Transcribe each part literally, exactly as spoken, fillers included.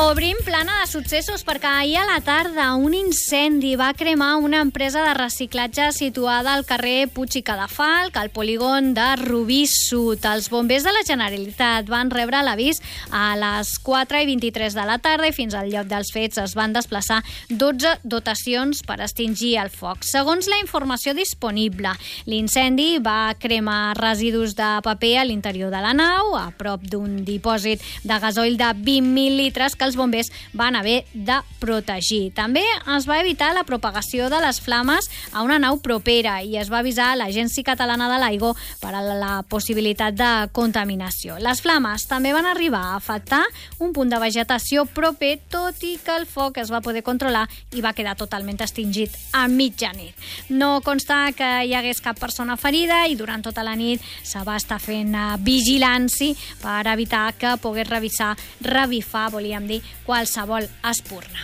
Obrim plana de successos perquè ahir a la tarda un incendi va cremar una empresa de reciclatge situada al carrer Puig i Cadafalc, al polígon de Rubí Sud. Els bombers de la Generalitat van rebre l'avís a les quatre i vint-i-tres de la tarda i fins al lloc dels fets es van desplaçar dotze dotacions per extingir el foc. Segons la informació disponible, l'incendi va cremar residus de paper a l'interior de la nau, a prop d'un dipòsit de gasoil de vint mil litres que els bombers van haver de protegir. També es va evitar la propagació de les flames a una nau propera i es va avisar a l'Agència Catalana de l'Aigua per a la possibilitat de contaminació. Les flames també van arribar a afectar un punt de vegetació proper, tot i que el foc es va poder controlar i va quedar totalment extingit a mitjanit. No consta que hi hagués cap persona ferida i durant tota la nit se va estar fent vigilància per evitar que pogués revisar, revifar, volíem dir, qualsevol espurna.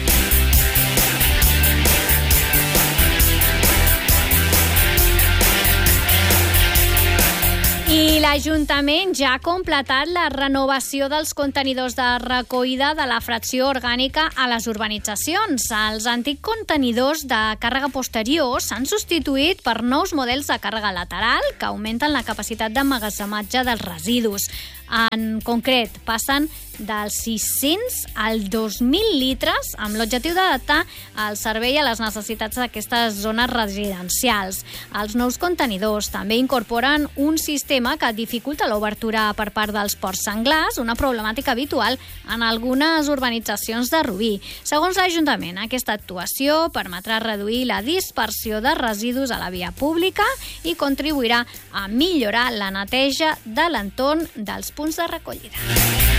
I l'Ajuntament ja ha completat la renovació dels contenidors de recollida de la fracció orgànica a les urbanitzacions. Els antics contenidors de càrrega posterior s'han substituït per nous models de càrrega lateral que augmenten la capacitat d'emmagatzematge dels residus. En concret, passen dels sis-cents als dos mil litres amb l'objectiu d'adaptar el servei a les necessitats d'aquestes zones residencials. Els nous contenidors també incorporen un sistema que dificulta l'obertura per part dels ports senglars, una problemàtica habitual en algunes urbanitzacions de Rubí. Segons l'Ajuntament, aquesta actuació permetrà reduir la dispersió de residus a la via pública i contribuirà a millorar la neteja de l'entorn dels punts de recollida.